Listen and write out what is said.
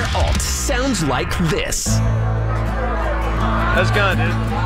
their alt sounds like this. That's good, dude.